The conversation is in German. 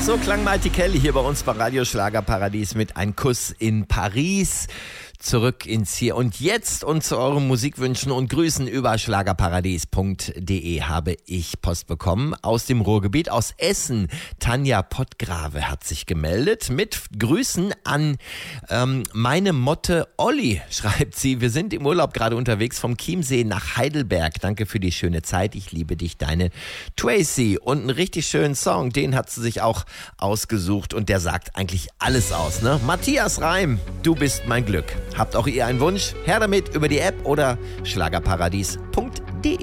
So klang Mighty Kelly hier bei uns bei Radio Schlagerparadies mit Ein Kuss in Paris. Zurück ins Hier und Jetzt und zu euren Musikwünschen und Grüßen über schlagerparadies.de habe ich Post bekommen aus dem Ruhrgebiet, aus Essen. Tanja Pottgrave hat sich gemeldet mit Grüßen an meine Motte Olli, schreibt sie. Wir sind im Urlaub gerade unterwegs vom Chiemsee nach Heidelberg. Danke für die schöne Zeit. Ich liebe dich, deine Tracy. Und einen richtig schönen Song, den hat sie sich auch ausgesucht und der sagt eigentlich alles aus, ne? Matthias Reim, du bist mein Glück. Habt auch ihr einen Wunsch? Her damit über die App oder schlagerparadies.de.